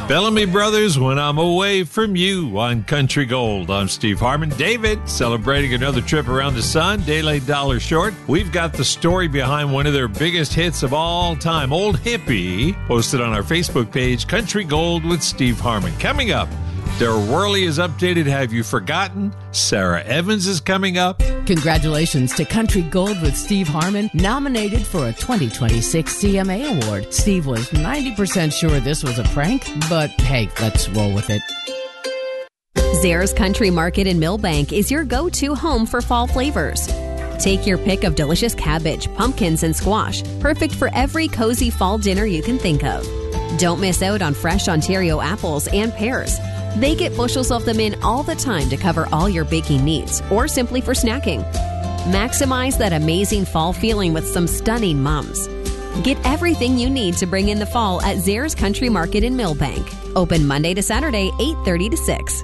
Bellamy Brothers, When I'm Away From You on Country Gold. I'm Steve Harmon. David, celebrating another trip around the sun, Daylight Dollar Short. We've got the story behind one of their biggest hits of all time, Old Hippie, posted on our Facebook page, Country Gold with Steve Harmon. Coming up, Darryl Worley is updated, Have You Forgotten? Sarah Evans is coming up. Congratulations to Country Gold with Steve Harmon, nominated for a 2026 CMA Award. Steve was 90% sure this was a prank, but hey, let's roll with it. Zare's Country Market in Millbank is your go-to home for fall flavors. Take your pick of delicious cabbage, pumpkins, and squash, perfect for every cozy fall dinner you can think of. Don't miss out on fresh Ontario apples and pears. They get bushels of them in all the time to cover all your baking needs or simply for snacking. Maximize that amazing fall feeling with some stunning mums. Get everything you need to bring in the fall at Zare's Country Market in Millbank. Open Monday to Saturday, 8:30 to 6.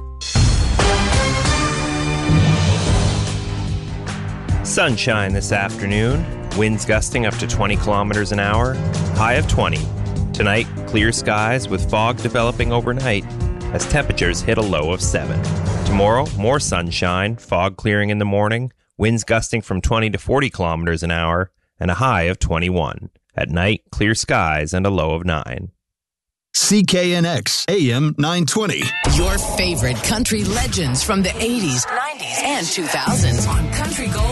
Sunshine this afternoon. Winds gusting up to 20 kilometers an hour. High of 20. Tonight, clear skies with fog developing overnight as temperatures hit a low of 7. Tomorrow, more sunshine, fog clearing in the morning, winds gusting from 20 to 40 kilometers an hour, and a high of 21. At night, clear skies and a low of 9. CKNX AM 920. Your favorite country legends from the 80s, 90s, and 2000s on Country Gold